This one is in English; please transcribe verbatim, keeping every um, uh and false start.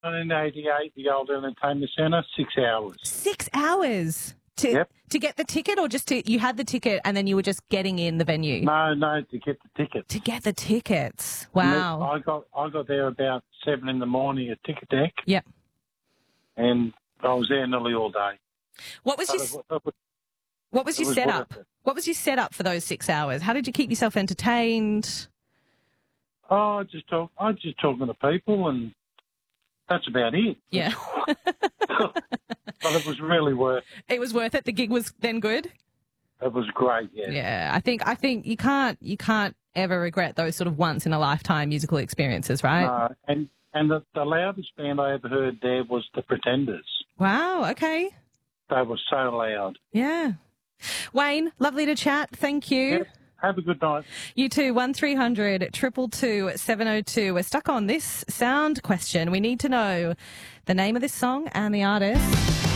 nineteen eighty-eight, the old entertainment centre, six hours. Six hours to Yep. to get the ticket, or just to you had the ticket and then you were just getting in the venue? No, no, to get the ticket. To get the tickets. And Wow. then I got I got there about seven in the morning at Ticket Deck, Yep. and I was there nearly all day. What was But your it wa- it was- what was it your was setup? worth it. What was your setup for those six hours? How did you keep yourself entertained? Oh, I just talk. I just talking to people, and that's about it. Yeah. But it was really worth. It was worth it. The gig was then good. It was great. Yeah. Yeah, I think I think you can't you can't ever regret those sort of once in a lifetime musical experiences, right? Uh, and and the, the loudest band I ever heard there was the Pretenders. Wow. Okay. They were so loud. Yeah. Wayne, lovely to chat. Thank you. Yep. Have a good night. You too. One three hundred two two two seven oh two. We're stuck on this sound question. We need to know the name of this song and the artist.